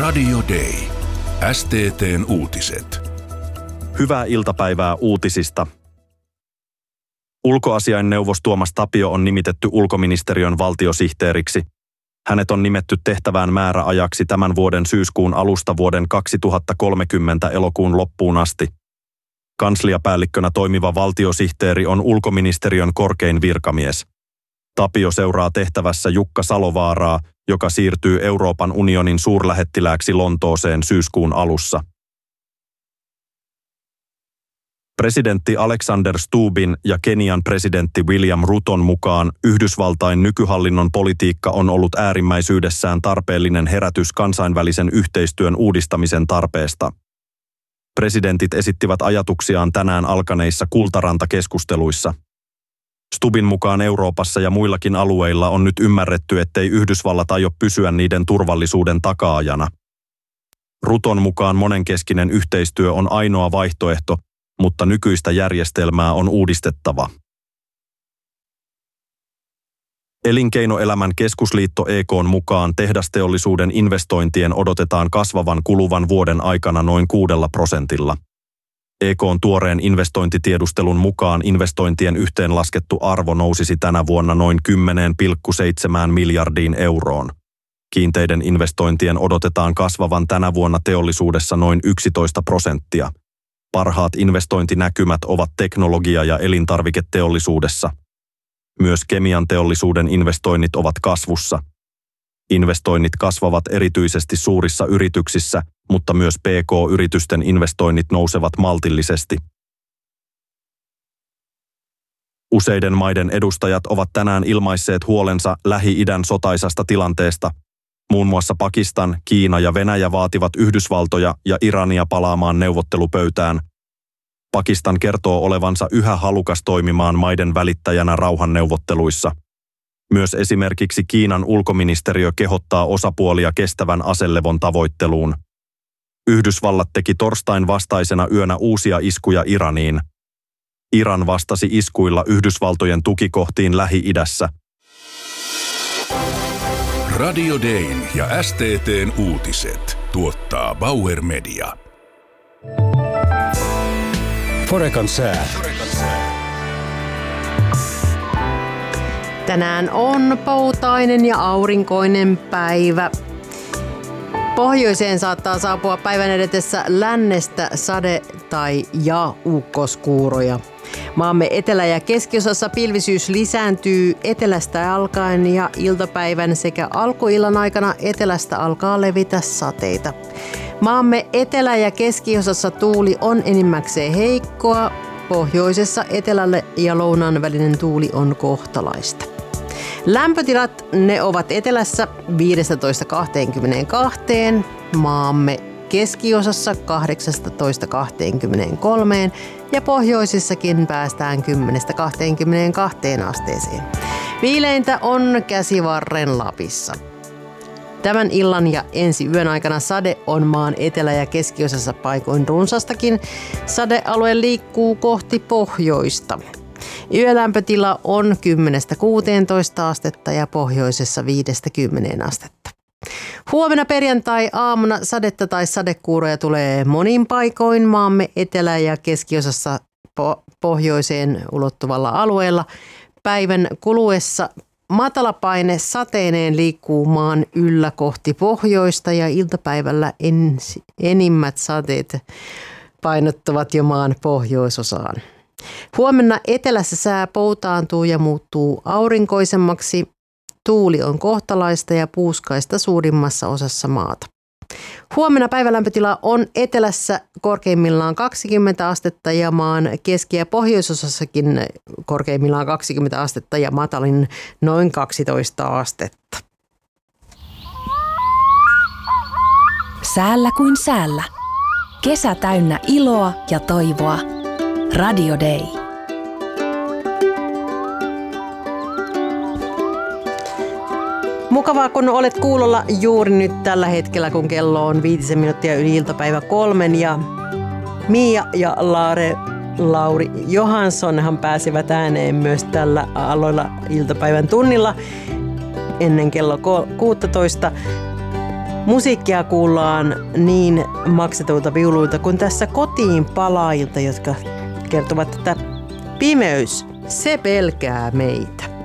Radio Day. STT:n uutiset. Hyvää iltapäivää uutisista. Ulkoasiainneuvos Tuomas Tapio on nimitetty ulkoministeriön valtiosihteeriksi. Hänet on nimetty tehtävään määräajaksi tämän vuoden syyskuun alusta vuoden 2030 elokuun loppuun asti. Kansliapäällikkönä toimiva valtiosihteeri on ulkoministeriön korkein virkamies. Tapio seuraa tehtävässä Jukka Salovaaraa, joka siirtyy Euroopan unionin suurlähettilääksi Lontooseen syyskuun alussa. Presidentti Alexander Stubbin ja Kenian presidentti William Ruton mukaan Yhdysvaltain nykyhallinnon politiikka on ollut äärimmäisyydessään tarpeellinen herätys kansainvälisen yhteistyön uudistamisen tarpeesta. Presidentit esittivät ajatuksiaan tänään alkaneissa Kultaranta-keskusteluissa. Stubbin mukaan Euroopassa ja muillakin alueilla on nyt ymmärretty, ettei Yhdysvallat aio pysyä niiden turvallisuuden takaajana. Ruton mukaan monenkeskinen yhteistyö on ainoa vaihtoehto, mutta nykyistä järjestelmää on uudistettava. Elinkeinoelämän keskusliitto EK:n mukaan tehdasteollisuuden investointien odotetaan kasvavan kuluvan vuoden aikana noin 6%. EK:n tuoreen investointitiedustelun mukaan investointien yhteenlaskettu arvo nousisi tänä vuonna noin 10,7 miljardiin euroon. Kiinteiden investointien odotetaan kasvavan tänä vuonna teollisuudessa noin 11%. Parhaat investointinäkymät ovat teknologia- ja elintarviketeollisuudessa. Myös kemian teollisuuden investoinnit ovat kasvussa. Investoinnit kasvavat erityisesti suurissa yrityksissä, mutta myös PK-yritysten investoinnit nousevat maltillisesti. Useiden maiden edustajat ovat tänään ilmaisseet huolensa Lähi-idän sotaisasta tilanteesta. Muun muassa Pakistan, Kiina ja Venäjä vaativat Yhdysvaltoja ja Irania palaamaan neuvottelupöytään. Pakistan kertoo olevansa yhä halukas toimimaan maiden välittäjänä rauhanneuvotteluissa. Myös esimerkiksi Kiinan ulkoministeriö kehottaa osapuolia kestävän aselevon tavoitteluun. Yhdysvallat teki torstain vastaisena yönä uusia iskuja Iraniin. Iran vastasi iskuilla Yhdysvaltojen tukikohtiin Lähi-idässä. Radio Dayn ja STT:n uutiset tuottaa Bauer Media. Forecan sää. Tänään on poutainen ja aurinkoinen päivä. Pohjoiseen saattaa saapua päivän edetessä lännestä sade- tai ukkoskuuroja. Maamme etelä- ja keskiosassa pilvisyys lisääntyy etelästä alkaen ja iltapäivän sekä alkuillan aikana etelästä alkaa levitä sateita. Maamme etelä- ja keskiosassa tuuli on enimmäkseen heikkoa. Pohjoisessa etelälle ja lounaan välinen tuuli on kohtalaista. Lämpötilat ne ovat etelässä 15-22, maamme keskiosassa 18-23 ja pohjoisissakin päästään 10-22 asteeseen. Viileintä on Käsivarren Lapissa. Tämän illan ja ensi yön aikana sade on maan etelä- ja keskiosassa paikoin runsastakin. Sadealue liikkuu kohti pohjoista. Yölämpötila on 10-16 astetta ja pohjoisessa 5-10 astetta. Huomenna perjantai-aamuna sadetta tai sadekuuroja tulee monin paikoin maamme etelä- ja keskiosassa pohjoiseen ulottuvalla alueella. Päivän kuluessa matalapaine sateineen liikkuu maan yllä kohti pohjoista ja iltapäivällä enimmät sateet painottuvat jo maan pohjoisosaan. Huomenna etelässä sää poutaantuu ja muuttuu aurinkoisemmaksi. Tuuli on kohtalaista ja puuskaista suurimmassa osassa maata. Huomenna päivälämpötila on etelässä korkeimmillaan 20 astetta ja maan keski- ja pohjoisosassakin korkeimmillaan 20 astetta ja matalin noin 12 astetta. Säällä kuin säällä. Kesä täynnä iloa ja toivoa. Radio Day. Mukavaa, kun olet kuulolla juuri nyt tällä hetkellä, kun kello on 5 minuuttia yli iltapäivä 3 ja Mia ja Lauri Johanssonhan pääsivät ääneen myös tällä aloilla iltapäivän tunnilla ennen kello 16. Musiikkia kuullaan niin maksetulta viuluilta kuin tässä kotiin palaajilta, jotka kertovat, että pimeys, se pelkää meitä.